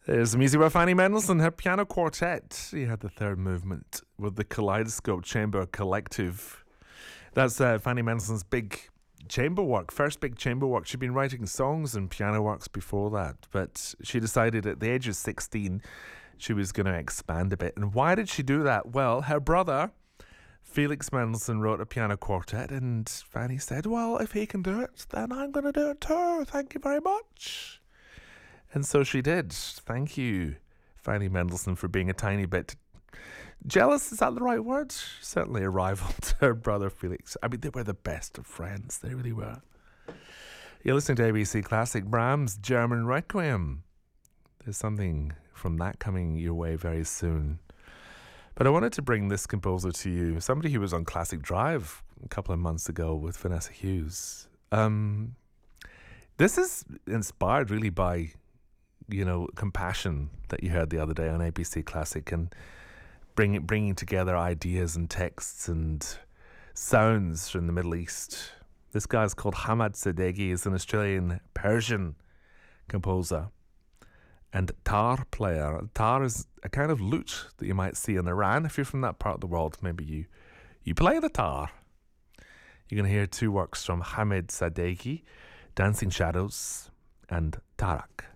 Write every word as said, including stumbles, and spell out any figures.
There's the music by Fanny Mendelssohn, her piano quartet. You had the third movement with the Kaleidoscope Chamber Collective. That's uh, Fanny Mendelssohn's big chamber work, first big chamber work. She'd been writing songs and piano works before that, but she decided at the age of sixteen she was going to expand a bit. And why did she do that? Well, her brother, Felix Mendelssohn, wrote a piano quartet, and Fanny said, well, if he can do it, then I'm going to do it too. Thank you very much. And so she did. Thank you, Fanny Mendelssohn, for being a tiny bit jealous. Is that the right word? Certainly a rival to her brother Felix. I mean, they were the best of friends. They really were. You're listening to A B C Classic. Brahms' German Requiem. There's something from that coming your way very soon. But I wanted to bring this composer to you. Somebody who was on Classic Drive a couple of months ago with Vanessa Hughes. Um, this is inspired really by, you know, Compassion that you heard the other day on A B C Classic, and bring, bringing together ideas and texts and sounds from the Middle East. This guy's called Hamad Sadeghi. He's an Australian Persian composer and tar player. Tar is a kind of lute that you might see in Iran. If you're from that part of the world, maybe you, you play the tar. You're going to hear two works from Hamad Sadeghi, Dancing Shadows and Tarak.